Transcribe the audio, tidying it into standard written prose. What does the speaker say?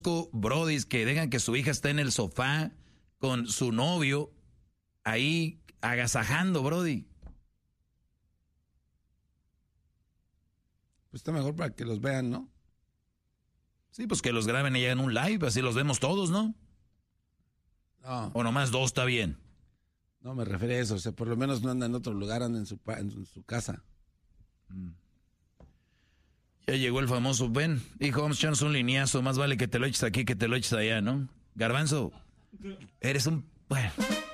brodis que dejan que su hija esté en el sofá con su novio ahí agasajando, brody. Pues está mejor para que los vean, ¿no? Sí, pues que los graben y hagan un live, así los vemos todos, ¿no? No. O nomás 2 está bien. No me refiero a eso, o sea, por lo menos no anda en otro lugar, anda en su casa. Ya llegó el famoso Ben. Dijo, vamos a echarnos un lineazo, más vale que te lo eches aquí que te lo eches allá, ¿no? Garbanzo, eres un... Bueno...